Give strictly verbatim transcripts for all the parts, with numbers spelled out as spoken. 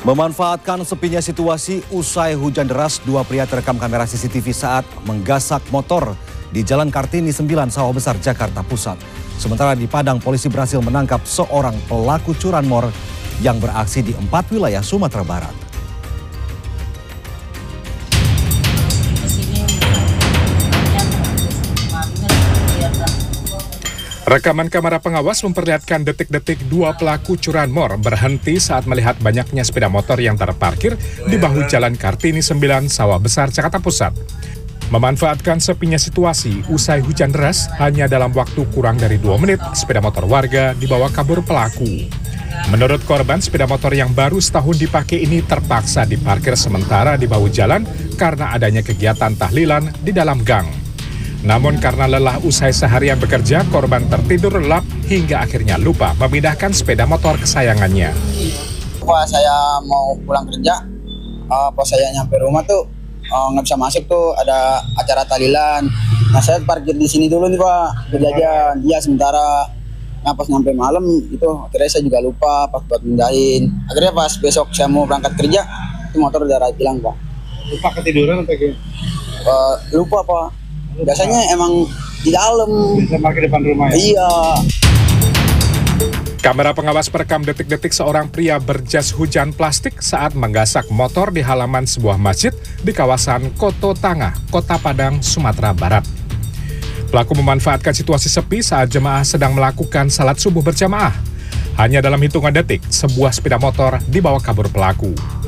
Memanfaatkan sepinya situasi usai hujan deras, dua pria terekam kamera C C T V saat menggasak motor di Jalan Kartini sembilan, Sawah Besar, Jakarta Pusat. Sementara di Padang, polisi berhasil menangkap seorang pelaku curanmor yang beraksi di empat wilayah Sumatera Barat. Rekaman kamera pengawas memperlihatkan detik-detik dua pelaku curanmor berhenti saat melihat banyaknya sepeda motor yang terparkir di bahu Jalan Kartini sembilan, Sawah Besar, Jakarta Pusat. Memanfaatkan sepinya situasi usai hujan deras, hanya dalam waktu kurang dari dua menit, sepeda motor warga dibawa kabur pelaku. Menurut korban, sepeda motor yang baru setahun dipakai ini terpaksa diparkir sementara di bahu jalan karena adanya kegiatan tahlilan di dalam gang. Namun karena lelah usai seharian bekerja, korban tertidur lelap hingga akhirnya lupa memindahkan sepeda motor kesayangannya. Pas saya mau pulang kerja, uh, pas saya nyampe rumah tuh nggak uh, bisa masuk tuh, ada acara tahlilan. Nah saya parkir di sini dulu nih Pak, berjajan. Iya sementara. Nah pas nyampe malam itu akhirnya saya juga lupa pas buat mindahin. Akhirnya pas besok saya mau berangkat kerja, itu motor udah hilang Pak. Lupa ketiduran atau gimana? Uh, lupa Pak. Biasanya emang di dalam. Bisa parkir depan rumah ya? Iya. Kamera pengawas perekam detik-detik seorang pria berjas hujan plastik saat menggasak motor di halaman sebuah masjid di kawasan Koto Tangah, Kota Padang, Sumatera Barat. Pelaku memanfaatkan situasi sepi saat jemaah sedang melakukan salat subuh berjamaah. Hanya dalam hitungan detik, sebuah sepeda motor dibawa kabur pelaku.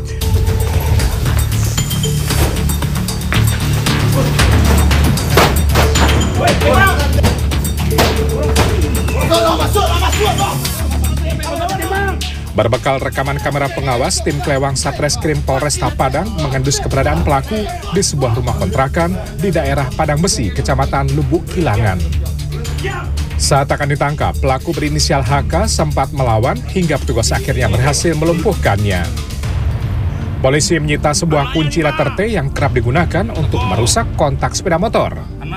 Berbekal rekaman kamera pengawas, tim Klewang Satreskrim Polresta Padang mengendus keberadaan pelaku di sebuah rumah kontrakan di daerah Padang Besi, Kecamatan Lubuk Kilangan. Saat akan ditangkap, pelaku berinisial H K sempat melawan hingga petugas akhirnya berhasil melumpuhkannya. Polisi menyita sebuah kunci letter T yang kerap digunakan untuk merusak kontak sepeda motor.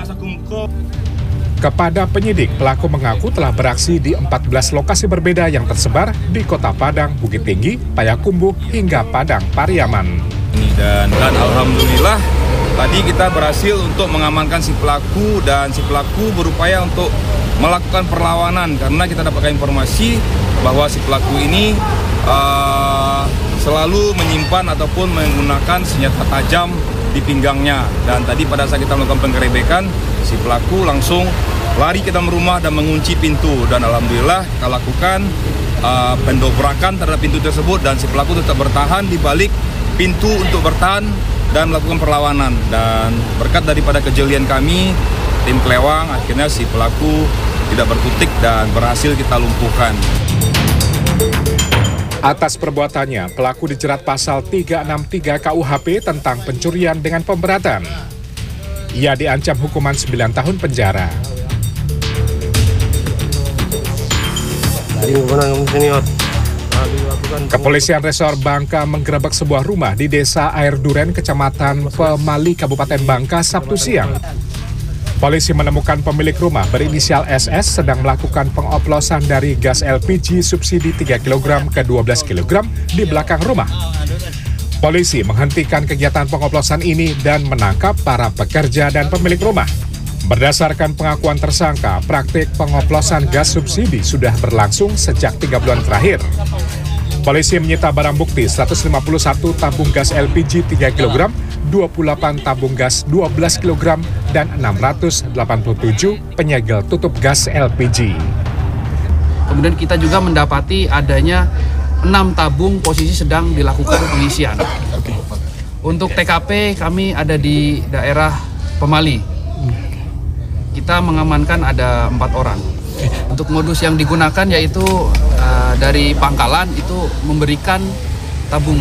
Kepada penyidik, pelaku mengaku telah beraksi di empat belas lokasi berbeda yang tersebar di Kota Padang, Bukit Tinggi, Payakumbuh, hingga Padang Pariaman. Dan, dan alhamdulillah tadi kita berhasil untuk mengamankan si pelaku, dan si pelaku berupaya untuk melakukan perlawanan karena kita dapatkan informasi bahwa si pelaku ini uh, selalu menyimpan ataupun menggunakan senjata tajam di pinggangnya. Dan tadi pada saat kita melakukan penggerebekan, si pelaku langsung lari ke dalam rumah dan mengunci pintu. Dan alhamdulillah kita lakukan uh, pendobrakan terhadap pintu tersebut, dan si pelaku tetap bertahan di balik pintu untuk bertahan dan melakukan perlawanan. Dan berkat daripada kejelian kami, tim Klewang, akhirnya si pelaku tidak berkutik dan berhasil kita lumpuhkan. Atas perbuatannya, pelaku dijerat pasal tiga enam tiga K U H P tentang pencurian dengan pemberatan. Ia diancam hukuman sembilan tahun penjara. Kepolisian Resor Bangka menggerebek sebuah rumah di Desa Air Duren, Kecamatan Pemali, Kabupaten Bangka, Sabtu siang. Polisi menemukan pemilik rumah berinisial S S sedang melakukan pengoplosan dari gas L P G subsidi tiga kilogram ke dua belas kilogram di belakang rumah. Polisi menghentikan kegiatan pengoplosan ini dan menangkap para pekerja dan pemilik rumah. Berdasarkan pengakuan tersangka, praktik pengoplosan gas subsidi sudah berlangsung sejak tiga bulan terakhir. Polisi menyita barang bukti seratus lima puluh satu tabung gas L P G tiga kilogram, dua puluh delapan tabung gas dua belas kilogram, dan enam ratus delapan puluh tujuh penyegel tutup gas L P G. Kemudian kita juga mendapati adanya enam tabung posisi sedang dilakukan pengisian. Untuk T K P kami ada di daerah Pemali. Kita mengamankan ada empat orang. Untuk modus yang digunakan yaitu uh, dari pangkalan itu memberikan tabung